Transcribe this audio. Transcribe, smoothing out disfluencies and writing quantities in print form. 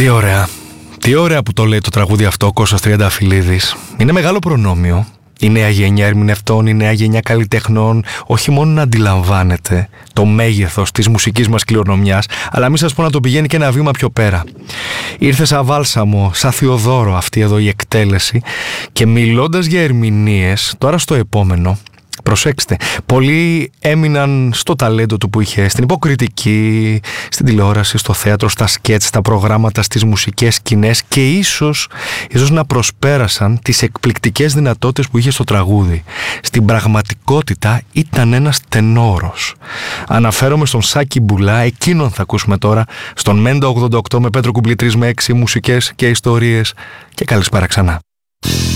Τι ωραία. Τι ωραία που το λέει το τραγούδι αυτό ο Κώστας Τριανταφυλλίδης. Είναι μεγάλο προνόμιο η νέα γενιά ερμηνευτών, η νέα γενιά καλλιτεχνών όχι μόνο να αντιλαμβάνεται το μέγεθος της μουσικής μας κληρονομιάς, αλλά μην σας πω να το πηγαίνει και ένα βήμα πιο πέρα. Ήρθε σαν βάλσαμο, σαν Θεοδόρο αυτή εδώ η εκτέλεση, και μιλώντας για ερμηνείες, τώρα στο επόμενο, προσέξτε, πολλοί έμειναν στο ταλέντο του που είχε, στην υποκριτική, στην τηλεόραση, στο θέατρο, στα σκέτς, στα προγράμματα, στις μουσικές σκηνές, και ίσως να προσπέρασαν τις εκπληκτικές δυνατότητες που είχε στο τραγούδι. Στην πραγματικότητα ήταν ένας τενόρος. Αναφέρομαι στον Σάκη Μπουλά, εκείνον θα ακούσουμε τώρα, στον Μέντα 88 με Πέτρο Κουμπλή 3 με 6, μουσικές και ιστορίες, και καλησπέρα ξανά.